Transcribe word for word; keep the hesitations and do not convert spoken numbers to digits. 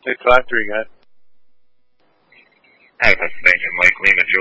Hey, five three guy. Hi, Pennsylvania, Mike Lima